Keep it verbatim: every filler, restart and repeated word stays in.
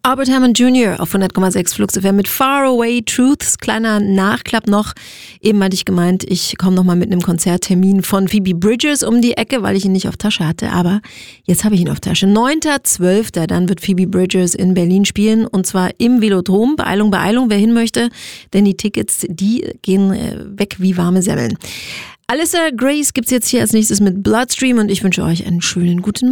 Albert Hammond Junior auf hundert Komma sechs Flux F M mit Faraway Truths. Kleiner Nachklapp noch. Eben hatte ich gemeint, ich komme nochmal mit einem Konzerttermin von Phoebe Bridgers um die Ecke, weil ich ihn nicht auf Tasche hatte. Aber jetzt habe ich ihn auf Tasche. neunter zwölfter Dann wird Phoebe Bridgers in Berlin spielen. Und zwar im Velodrom. Beeilung, Beeilung, wer hin möchte. Denn die Tickets, die gehen weg wie warme Semmeln. Alyssa Grace gibt's jetzt hier als nächstes mit Bloodstream. Und ich wünsche euch einen schönen guten Morgen.